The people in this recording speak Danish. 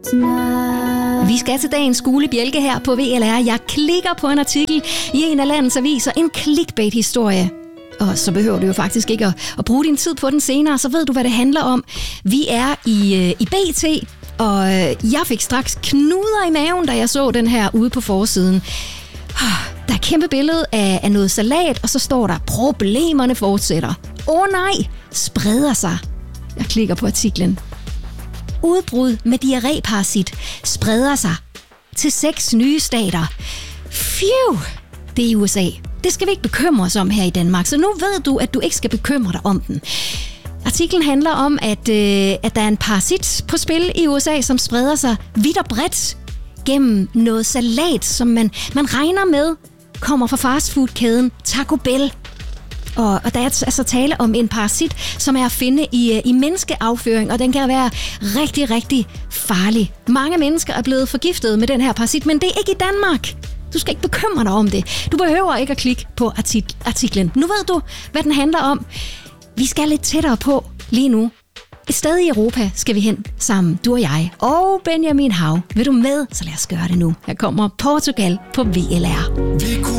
Vi skal til dagens skolebjælke her på VLR. Jeg klikker på en artikel i en af landets aviser. En clickbait-historie. Og så behøver du jo faktisk ikke at bruge din tid på den senere, så ved du, hvad det handler om. Vi er i BT, og jeg fik straks knuder i maven, da jeg så den her ude på forsiden. Der er et kæmpe billede af noget salat, og så står der, problemerne fortsætter. Nej, spreder sig. Jeg klikker på artiklen. Udbrud med diarréparasit spreder sig til 6 nye stater. Phew, det er i USA. Det skal vi ikke bekymre os om her i Danmark, så nu ved du, at du ikke skal bekymre dig om den. Artiklen handler om, at der er en parasit på spil i USA, som spreder sig vidt og bredt gennem noget salat, som man regner med kommer fra fastfoodkæden Taco Bell. Og der er altså tale om en parasit, som er at finde i menneskeafføring, og den kan være rigtig, rigtig farlig. Mange mennesker er blevet forgiftet med den her parasit, men det er ikke i Danmark. Du skal ikke bekymre dig om det. Du behøver ikke at klikke på artiklen. Nu ved du, hvad den handler om. Vi skal lidt tættere på lige nu. Et sted i Europa skal vi hen sammen, du og jeg. Og Benjamin Hav, vil du med? Så lad os gøre det nu. Her kommer Portugal på VLR.